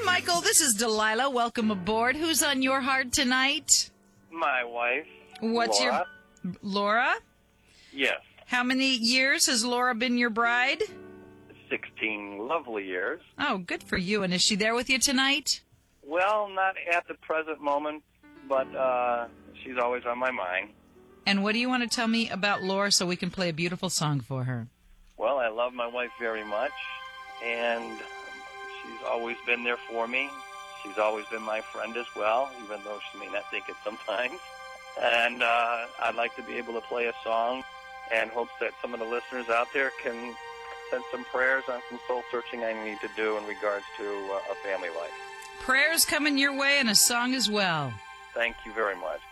Michael. This is Delilah. Welcome aboard. Who's on your heart tonight? My wife, What's Laura. Laura? Yes, How many years has Laura been your bride? 16 lovely years. Oh, good for you. And is she there with you tonight? Well, not at the present moment, but she's always on my mind. And what do you want to tell me about Laura so we can play a beautiful song for her? Well, I love my wife very much, and she's always been there for me. She's always been my friend as well, even though she may not think it sometimes. And I'd like to be able to play a song and hopes that some of the listeners out there can send some prayers on some soul searching I need to do in regards to a family life. Prayers coming your way and a song as well. Thank you very much.